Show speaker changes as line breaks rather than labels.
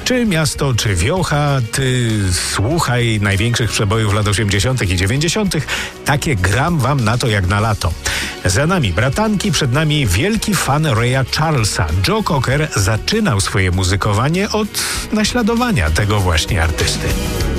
Czy miasto, czy wiocha, ty słuchaj największych przebojów lat 80. i 90. Takie gram wam na to jak na lato. Za nami bratanki, przed nami wielki fan Raya Charlesa. Joe Cocker zaczynał swoje muzykowanie od naśladowania tego właśnie artysty.